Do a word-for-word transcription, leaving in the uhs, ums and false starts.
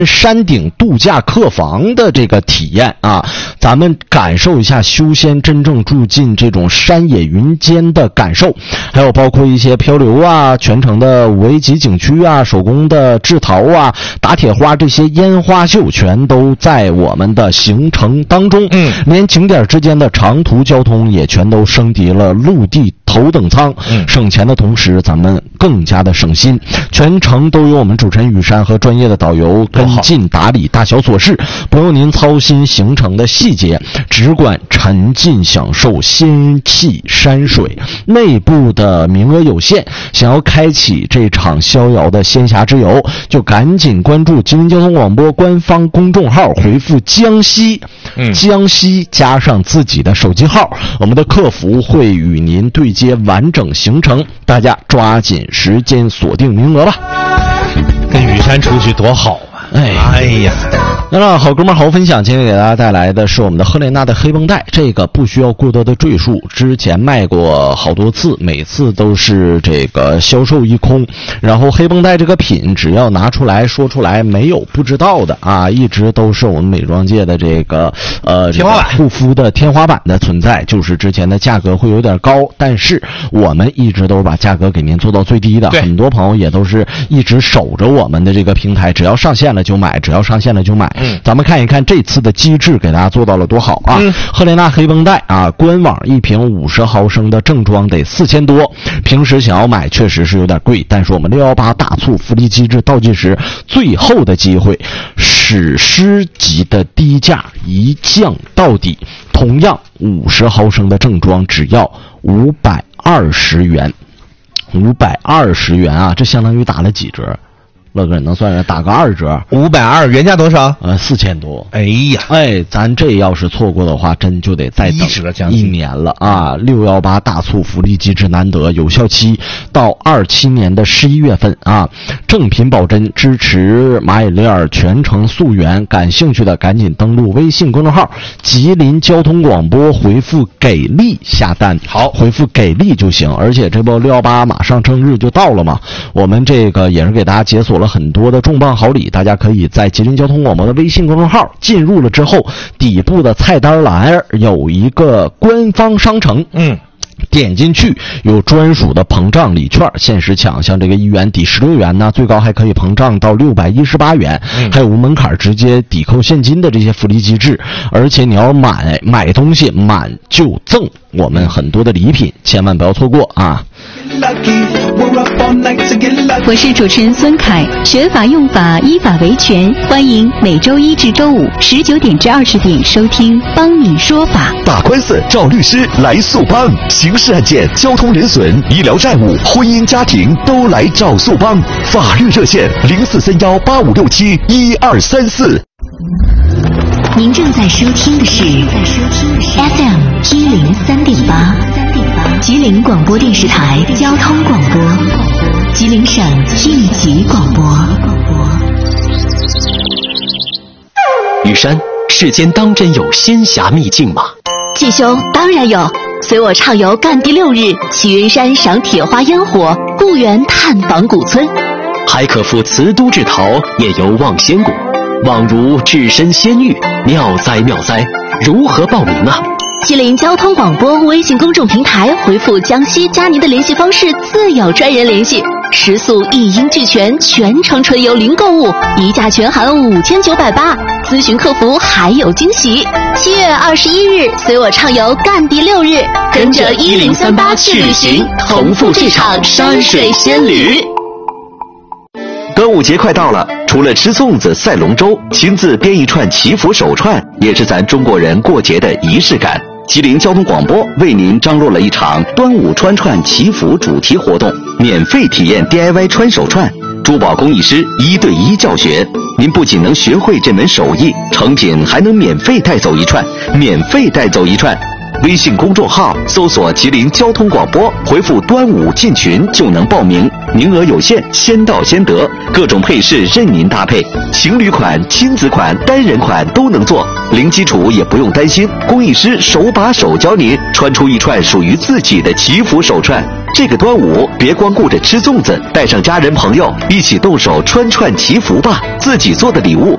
山顶度假客房的这个体验啊，咱们感受一下修仙真正住进这种山野云间的感受，还有包括一些漂流啊，全程的五 A 级景区啊，手工的制陶啊，打铁花这些烟花秀全都在我们的行程当中。嗯，连景点之间的长途交通也全都升级了陆地头等舱，嗯，省钱的同时咱们更加的省心。全程都由我们主持人雨山和专业的导游跟进打理大小琐事，不用您操心行程的细节，只管沉浸享受仙气山水。内部的名额有限，想要开启这场逍遥的仙侠之游，就赶紧关注吉林交通广播官方公众号，回复江西，嗯，江西加上自己的手机号，我们的客服会与您对接完整行程，大家抓紧时间锁定名额吧。 跟雨山出去多好啊！哎哎呀， 那让好哥们好分享，今天给大家带来的是我们的赫莲娜的黑绷带，这个不需要过多的赘述，之前卖过好多次，每次都是这个销售一空。然后黑绷带这个品，只要拿出来说出来，没有不知道的啊，一直都是我们美妆界的这个呃天花板护肤的天花板的存在，就是之前的价格会有点高，但是我们一直都是把价格给您做到最低的，很多朋友也都是一直守着我们的这个平台，只要上线了就买，只要上线了就买。嗯，咱们看一看这次的机制给大家做到了多好啊！嗯，赫莲娜黑绷带啊，官网一瓶五十毫升的正装得四千多，平时想要买确实是有点贵，但是我们六一八大促福利机制倒计时最后的机会，史诗级的低价一降到底，同样五十毫升的正装只要五百二十元，五百二十元啊，这相当于打了几折？乐哥，你能算算，打个二折， 五百二，原价多少？ 呃，四千多。 哎呀， 哎，咱这要是错过的话，真就得再等一年了啊！六幺八大促福利机制难得，有效期到二七年的十一月份啊！正品保真，支持蚂蚁链全程溯源，感兴趣的赶紧登录微信公众号“吉林交通广播”，回复“给力”下单。好，回复“给力”就行。而且这不六幺八马上正日就到了嘛，我们这个也是给大家解锁了很多的重磅好礼，大家可以在吉林交通广播的微信公众号进入了之后，底部的菜单栏有一个官方商城，嗯，点进去有专属的膨胀礼券，限时抢，像这个一元抵十六元呢，最高还可以膨胀到六百一十八元，嗯，还有无门槛直接抵扣现金的这些福利机制，而且你要买买东西满就赠我们很多的礼品，千万不要错过啊！ 我是主持人孙凯，学法用法，依法维权，欢迎每周一至周五十九点至二十点收听《帮你说法》。 打官司找律师来速帮，刑事案件、交通人损、医疗债务、婚姻家庭都来找速帮。法律热线零四三幺八五六七一二三四。 您正在收听的是 F M 一零三点八，吉林广播电视台交通广播，吉林省应急广播。 雨山，世间当真有仙侠秘境吗？ 季兄，当然有。随我畅游赣第六日，齐云山赏铁花烟火，故园探访古村， 还可赴瓷都制陶，夜游望仙谷，宛如置身仙域，妙哉妙哉！如何报名啊？ 吉林交通广播微信公众平台回复江西加您的联系方式，自有专人联系。食宿一应俱全，全程纯游零购物，一价全含五千九百八，咨询客服还有惊喜。七月二十一日，随我畅游赣第六日，跟着一零三八去旅行，同赴这场山水仙旅。 端午节快到了，除了吃粽子、赛龙舟，亲自编一串祈福手串，也是咱中国人过节的仪式感。吉林交通广播为您张罗了一场端午穿串祈福主题活动，免费体验 D I Y 穿手串，珠宝工艺师一对一教学。您不仅能学会这门手艺，成品还能免费带走一串，免费带走一串。微信公众号搜索吉林交通广播，回复端午进群就能报名，名额有限，先到先得，各种配饰任您搭配，情侣款、亲子款、单人款都能做，零基础也不用担心，工艺师手把手教您穿出一串属于自己的祈福手串。这个端午别光顾着吃粽子，带上家人朋友一起动手穿串祈福吧，自己做的礼物